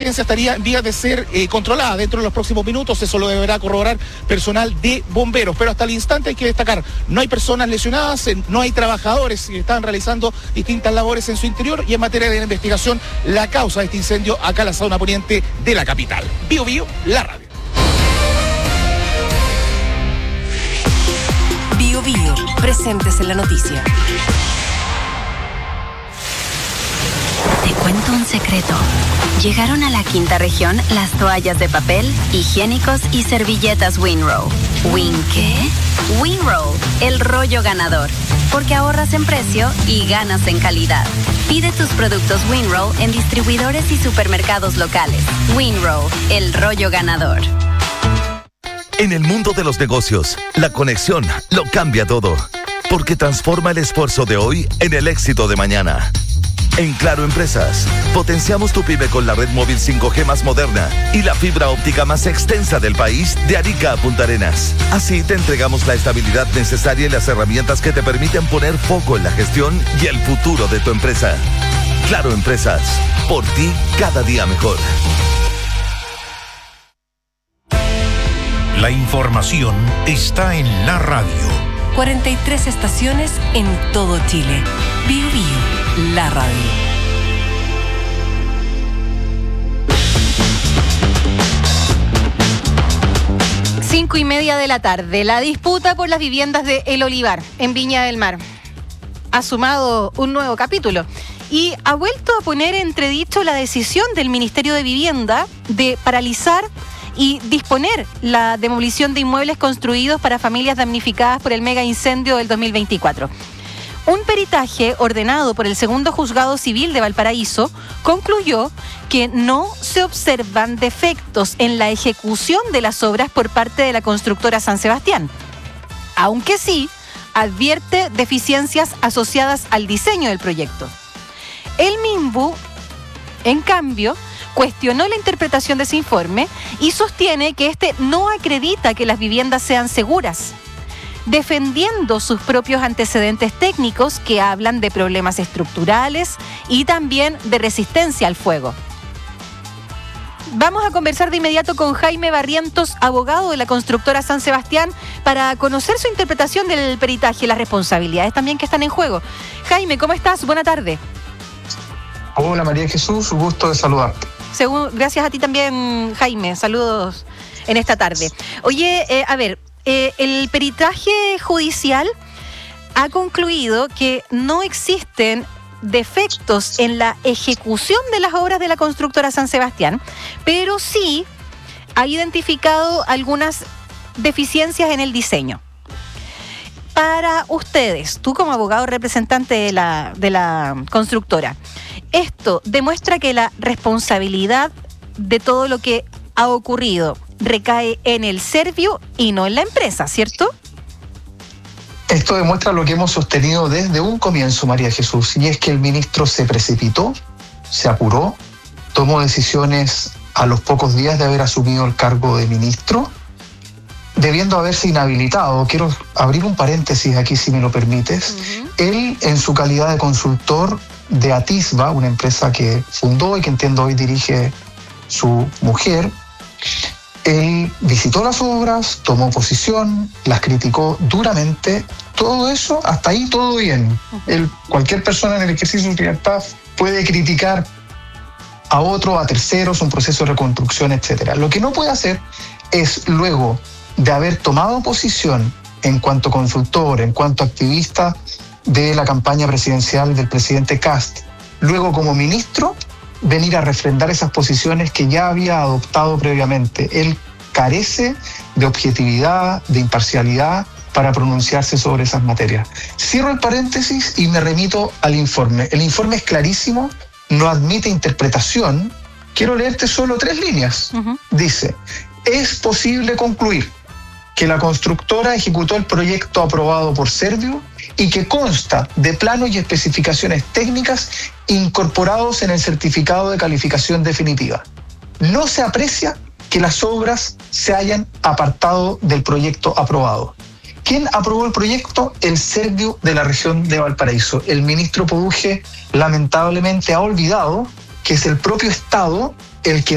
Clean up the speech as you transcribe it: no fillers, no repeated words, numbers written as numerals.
emergencia estaría en vías de ser controlada dentro de los próximos minutos. Eso lo deberá corroborar personal de bomberos. Pero hasta el instante hay que destacar, no hay personas lesionadas, no hay trabajadores que están realizando distintas labores en su interior, y en materia de investigación, la causa de este incendio acá en la zona poniente de la capital. Bio Bio, la radio. Bio Bio, presentes en la noticia. Te cuento un secreto. Llegaron a la quinta región las toallas de papel, higiénicos y servilletas Winrow. ¿Win qué? Winrow, el rollo ganador. Porque ahorras en precio y ganas en calidad. Pide tus productos Winrow en distribuidores y supermercados locales. Winrow, el rollo ganador. En el mundo de los negocios, la conexión lo cambia todo. Porque transforma el esfuerzo de hoy en el éxito de mañana. En Claro Empresas, potenciamos tu pyme con la red móvil 5G más moderna y la fibra óptica más extensa del país, de Arica a Punta Arenas. Así te entregamos la estabilidad necesaria y las herramientas que te permiten poner foco en la gestión y el futuro de tu empresa. Claro Empresas, por ti cada día mejor. La información está en la radio. 43 estaciones en todo Chile. Bio Bio, la radio. Cinco y media de la tarde. La disputa por las viviendas de El Olivar, en Viña del Mar, ha sumado un nuevo capítulo y ha vuelto a poner en entredicho la decisión del Ministerio de Vivienda de paralizar y disponer la demolición de inmuebles construidos para familias damnificadas por el mega incendio del 2024. Un peritaje ordenado por el segundo juzgado civil de Valparaíso concluyó que no se observan defectos en la ejecución de las obras por parte de la constructora San Sebastián, aunque sí advierte deficiencias asociadas al diseño del proyecto. El MIMBU, en cambio, cuestionó la interpretación de ese informe y sostiene que este no acredita que las viviendas sean seguras, defendiendo sus propios antecedentes técnicos que hablan de problemas estructurales y también de resistencia al fuego. Vamos a conversar de inmediato con Jaime Barrientos, abogado de la constructora San Sebastián, para conocer su interpretación del peritaje y las responsabilidades también que están en juego. Jaime, ¿cómo estás? Buena tarde. Hola María Jesús, un gusto de saludarte. Gracias a ti también, Jaime. Saludos en esta tarde. Oye, el peritaje judicial ha concluido que no existen defectos en la ejecución de las obras de la constructora San Sebastián, pero sí ha identificado algunas deficiencias en el diseño. Para ustedes, tú como abogado representante de la constructora, esto demuestra que la responsabilidad de todo lo que ha ocurrido recae en el servio y no en la empresa, ¿cierto? Esto demuestra lo que hemos sostenido desde un comienzo, María Jesús, y es que el ministro se precipitó, se apuró, tomó decisiones a los pocos días de haber asumido el cargo de ministro, debiendo haberse inhabilitado. Quiero abrir un paréntesis aquí, si me lo permites. Él, en su calidad de consultor de Atisba, una empresa que fundó y que entiendo hoy dirige su mujer, él visitó las obras, tomó posición, las criticó duramente. Todo eso, hasta ahí todo bien. Cualquier persona en el ejercicio de su libertad puede criticar a otro, a terceros, un proceso de reconstrucción, etc. Lo que no puede hacer es, luego de haber tomado posición en cuanto consultor, en cuanto activista de la campaña presidencial del presidente Kast, luego como ministro, venir a refrendar esas posiciones que ya había adoptado previamente. Él carece de objetividad, de imparcialidad para pronunciarse sobre esas materias. Cierro el paréntesis y me remito al informe. El informe es clarísimo, no admite interpretación. Quiero leerte solo 3 líneas. Dice: es posible concluir que la constructora ejecutó el proyecto aprobado por Servio y que consta de planos y especificaciones técnicas incorporados en el certificado de calificación definitiva. No se aprecia que las obras se hayan apartado del proyecto aprobado. ¿Quién aprobó el proyecto? El Servio de la región de Valparaíso. El ministro Poduje lamentablemente ha olvidado que es el propio Estado el que